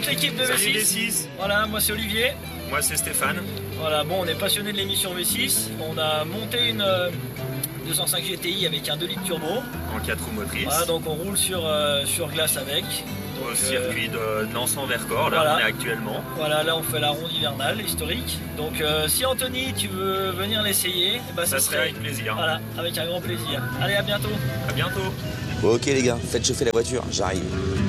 l'équipe de Salut V6. les 6. Voilà, moi c'est Olivier. Moi c'est Stéphane. Voilà, bon, on est passionné de l'émission V6. On a monté une 205 GTI avec un 2 litres turbo. En 4 roues motrices. Voilà, donc on roule sur glace avec. Au circuit de Nansan-Vercors, là voilà. on est actuellement. Voilà, là on fait la ronde hivernale historique. Donc si Anthony, tu veux venir l'essayer, bah, Ça serait avec plaisir. Voilà, avec un grand plaisir. Allez, à bientôt. À bientôt. Ok les gars, faites chauffer la voiture, j'arrive.